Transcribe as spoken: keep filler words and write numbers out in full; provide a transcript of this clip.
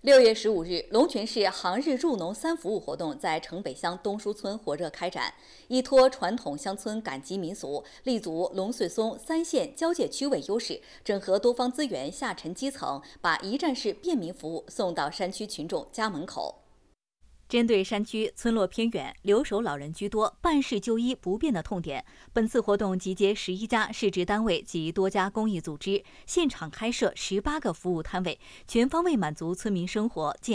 六月十五日，龙泉市杭日入农三服务活动在城北乡东输村火热开展，依托传统乡村赶集民俗，立足龙穗松三县交界区位优势，整合多方资源下沉基层，把一站式便民服务送到山区群众家门口。针对山区村落偏远、留守老人居多、办事就医不便的痛点，本次活动集结十一家市直单位及多家公益组织，现场开设十八个服务摊位，全方位满足村民生活健